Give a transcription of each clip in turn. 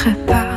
serai pas.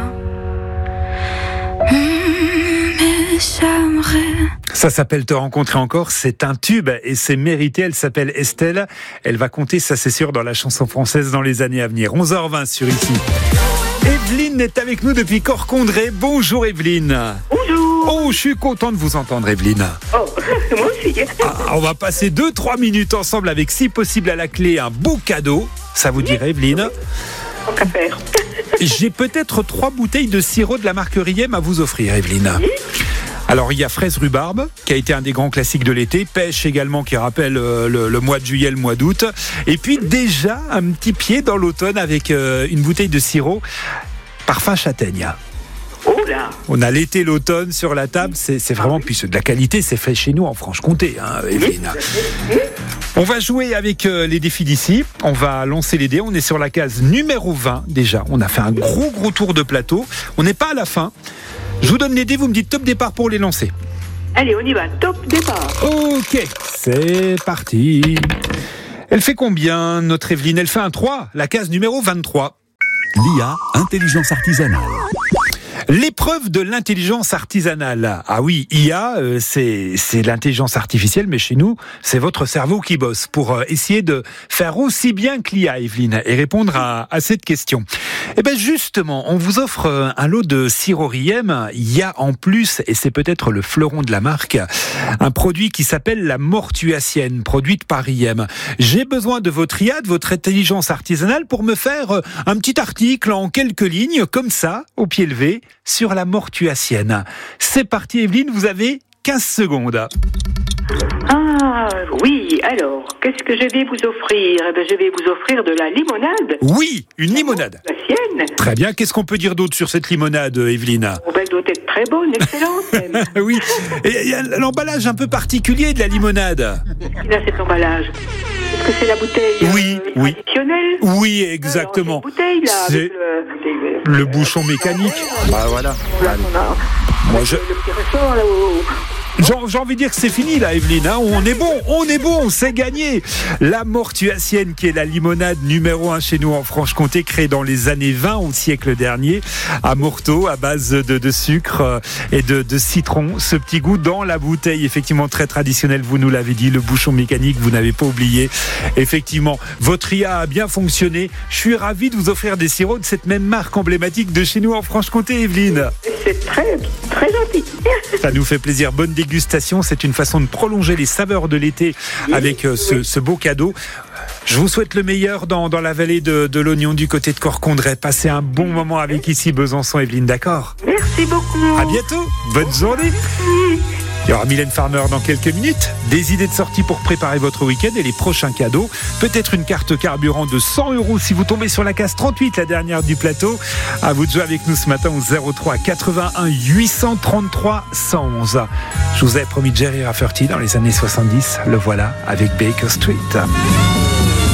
Mais j'aimerais. Ça s'appelle Te rencontrer encore, c'est un tube et c'est mérité. Elle s'appelle Estelle. Elle va compter, ça c'est sûr, dans la chanson française dans les années à venir. 11h20 sur ici. Evelyne est avec nous depuis Corcondré. Bonjour Evelyne. Bonjour. Oh, je suis content de vous entendre Evelyne. Oh, moi aussi. On va passer 2-3 minutes ensemble avec, si possible à la clé, un beau cadeau. Ça vous dirait Evelyne? Tant qu'à faire. J'ai peut-être 3 bouteilles de sirop de la marque Riem à vous offrir Evelyne. Alors, il y a fraise rhubarbe, qui a été un des grands classiques de l'été. Pêche également, qui rappelle le mois de juillet, le mois d'août. Et puis, déjà, un petit pied dans l'automne avec une bouteille de sirop parfum châtaigne. Oh là. On a l'été, l'automne sur la table. C'est vraiment, puis c'est de la qualité, c'est fait chez nous en Franche-Comté, hein, Evelyne. On va jouer avec les défis d'ici. On va lancer les dés. On est sur la case numéro 20 déjà. On a fait un gros tour de plateau. On n'est pas à la fin. Je vous donne les dés, vous me dites top départ pour les lancer. Allez, on y va, top départ. Ok, c'est parti. Elle fait combien, notre Evelyne? Elle fait un 3, la case numéro 23. L'IA, intelligence artisanale. L'épreuve de l'intelligence artisanale. Ah oui, IA, c'est l'intelligence artificielle, mais chez nous, c'est votre cerveau qui bosse pour essayer de faire aussi bien que l'IA, Evelyne, et répondre à cette question. Eh bien justement, on vous offre un lot de sirop Riem. Il y a en plus, et c'est peut-être le fleuron de la marque, un produit qui s'appelle la mortuacienne, produite par Riem. J'ai besoin de votre IA, de votre intelligence artisanale pour me faire un petit article en quelques lignes, comme ça, au pied levé, sur la mortuacienne. C'est parti Evelyne, vous avez 15 secondes. Ah oui, alors, qu'est-ce que je vais vous offrir? Eh bien, je vais vous offrir de la limonade. Oui, une limonade. La sienne. Très bien, qu'est-ce qu'on peut dire d'autre sur cette limonade, Evelyne? Oh, ben, elle doit être très bonne, excellente même. Oui, et il y a l'emballage un peu particulier de la limonade. Là, cet emballage. Est-ce que c'est la bouteille traditionnelle? Oui, exactement. Alors, c'est une bouteille, là, C'est avec le bouchon mécanique. Bah voilà. Là, on a Moi, le petit ressort, là, j'ai envie de dire que c'est fini là Evelyne, hein. On est bon, c'est gagné. La mortuacienne qui est la limonade numéro 1 chez nous en Franche-Comté, créée dans les années 20 au siècle dernier à Morteau, à base de sucre et de citron. Ce petit goût dans la bouteille, effectivement très traditionnel, vous nous l'avez dit, le bouchon mécanique, vous n'avez pas oublié. Effectivement, votre IA a bien fonctionné. Je suis ravi de vous offrir des sirops de cette même marque emblématique de chez nous en Franche-Comté, Evelyne. c'est très, très gentil. Ça nous fait plaisir, bonne dégustation, c'est une façon de prolonger les saveurs de l'été avec ce beau cadeau. Je vous souhaite le meilleur dans la vallée de l'Oignon du côté de Corcondré. Passez un bon moment avec ici Besançon, Evelyne, d'accord? Merci beaucoup. À bientôt, bonne journée. Il y aura Mylène Farmer dans quelques minutes. Des idées de sortie pour préparer votre week-end et les prochains cadeaux. Peut-être une carte carburant de 100 € si vous tombez sur la case 38, la dernière du plateau. À vous de jouer avec nous ce matin au 03 81 833 111. Je vous avais promis Jerry Rafferty dans les années 70. Le voilà avec Baker Street.